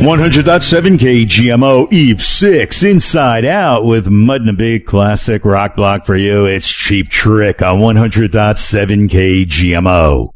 100.7 KGMO, Eve 6, Inside Out with Mud and a Big classic rock block for you. It's Cheap Trick on 100.7 KGMO.